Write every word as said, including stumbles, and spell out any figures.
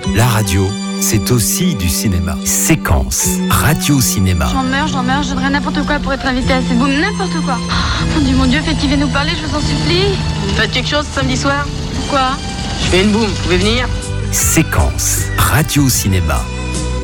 La radio, c'est aussi du cinéma. Séquence, radio-cinéma. J'en meurs, j'en meurs, je donnerais n'importe quoi pour être invité à ces booms, n'importe quoi. Oh, mon Dieu, mon Dieu, faites qu'il vienne nous parler, je vous en supplie. Faites quelque chose samedi soir? Pourquoi? Je fais une boum, vous pouvez venir? Séquence, radio-cinéma.